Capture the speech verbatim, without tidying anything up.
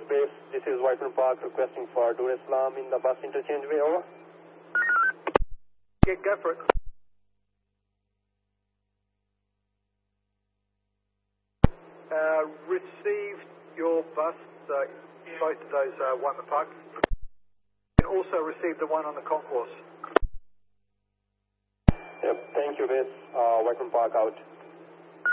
base. This is Whiteman Park requesting for Dur Islam in the bus interchange way. Over. Yeah, go for it. Uh, received your bus, uh, both of those uh, Whiteman Park. And also received the one on the concourse. Yep, thank you, base. Uh, Whiteman Park out.